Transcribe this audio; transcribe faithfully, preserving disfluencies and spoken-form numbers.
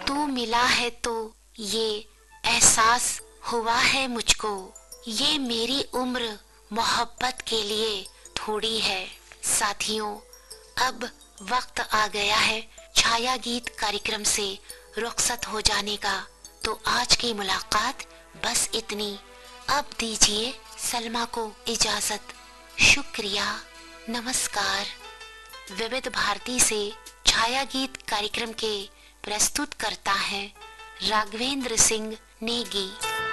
तू मिला है तो ये एहसास हुआ है मुझको, ये मेरी उम्र मोहब्बत के लिए थोड़ी है। साथियों, अब वक्त आ गया है छाया गीत कार्यक्रम से रुखसत हो जाने का। तो आज की मुलाकात बस इतनी। अब दीजिए सलमा को इजाजत। शुक्रिया, नमस्कार। विविध भारती से छाया गीत कार्यक्रम के प्रस्तुत करता है राघवेंद्र सिंह नेगी।